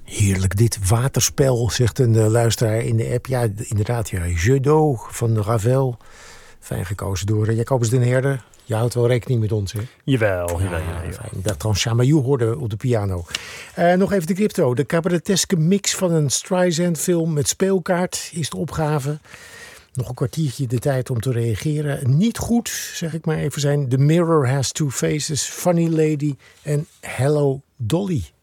Heerlijk, dit waterspel, zegt een luisteraar in de app. Ja, inderdaad, ja. Jeu d'eau van Ravel. Fijn gekozen door Jacobus den Herder. Je houdt wel rekening met ons, hè? Jawel. Bertrand Chamayou hoorde op de piano. Nog even de crypto. De cabareteske mix van een Streisand-film met speelkaart is de opgave. Nog een kwartiertje de tijd om te reageren. Niet goed, zeg ik maar even, zijn The Mirror Has Two Faces, Funny Lady en Hello Dolly.